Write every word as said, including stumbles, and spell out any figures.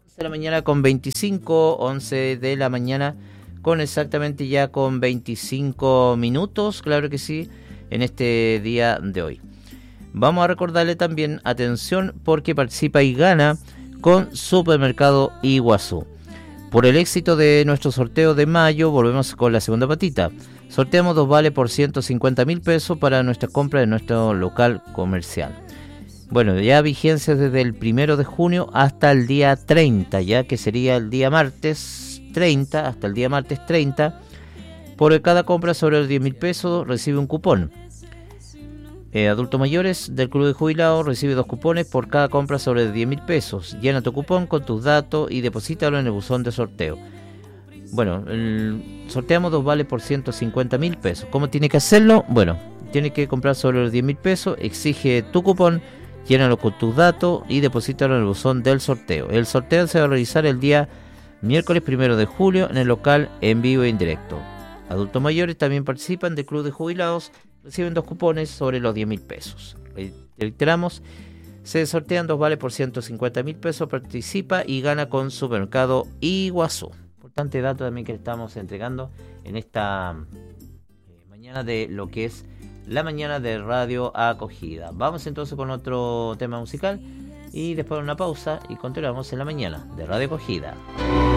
de la mañana con veinticinco, once de la mañana con exactamente ya con veinticinco minutos, claro que sí, en este día de hoy. Vamos a recordarle también, atención, porque participa y gana con Supermercado Iguazú. Por el éxito de nuestro sorteo de mayo, volvemos con la segunda patita. Sorteamos dos vales por ciento cincuenta mil pesos para nuestra compra de nuestro local comercial. Bueno, ya vigencia desde el primero de junio hasta el día treinta, ya que sería el día martes treinta, hasta el día martes treinta. Por cada compra sobre los diez mil pesos recibe un cupón. Eh, adultos mayores del Club de Jubilados recibe dos cupones por cada compra sobre diez mil pesos. Llena tu cupón con tus datos y deposítalo en el buzón de sorteo. Bueno, el, sorteamos dos vales por ciento cincuenta mil pesos. ¿Cómo tiene que hacerlo? Bueno, tiene que comprar sobre los diez mil pesos, exige tu cupón, llénalo con tus datos y deposítalo en el buzón del sorteo. El sorteo se va a realizar el día miércoles primero de julio en el local en vivo e indirecto. Adultos mayores también participan del Club de Jubilados, reciben dos cupones sobre los diez mil pesos. Reiteramos, se sortean dos vales por ciento cincuenta mil pesos, participa y gana con Supermercado Iguazú. Importante dato también que estamos entregando en esta eh, mañana de lo que es la mañana de Radio Acogida. Vamos entonces con otro tema musical y después de una pausa y continuamos en la mañana de Radio Acogida.